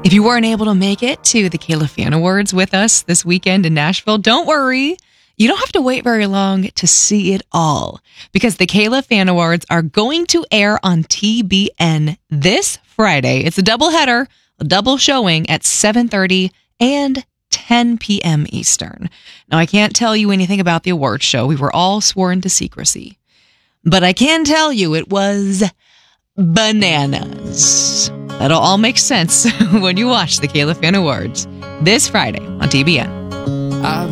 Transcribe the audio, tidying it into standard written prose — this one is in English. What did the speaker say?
If you weren't able to make it to the Kayla Fan Awards with us this weekend in Nashville, don't worry. You don't have to wait very long to see it all, because the Kayla Fan Awards are going to air on TBN this Friday. It's a doubleheader, a double showing at 7:30 and 10 p.m. Eastern. Now, I can't tell you anything about the awards show. We were all sworn to secrecy. But I can tell you it was bananas. That'll all make sense when you watch the Kayla Fan Awards this Friday on TBN.